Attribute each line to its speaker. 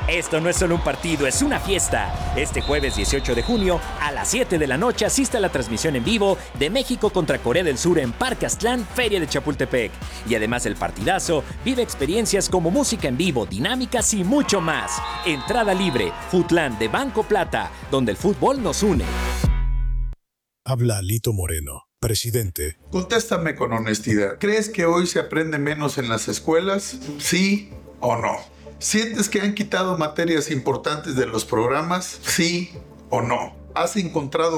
Speaker 1: Esto no es solo un partido, es una fiesta. Este jueves 18 de junio, a las 7 de la noche, asista a la transmisión en vivo de México contra Corea del Sur en Parque Aztlán, Feria de Chapultepec. Y además del partidazo, vive experiencias como música en vivo, dinámicas y mucho más. Entrada libre, Futlán de Banco Plata, donde el fútbol nos une.
Speaker 2: Habla Lito Moreno, presidente.
Speaker 3: Contéstame con honestidad. ¿Crees que hoy se aprende menos en las escuelas? ¿Sí o no? ¿Sientes que han quitado materias importantes de los programas? ¿Sí o no? ¿Has encontrado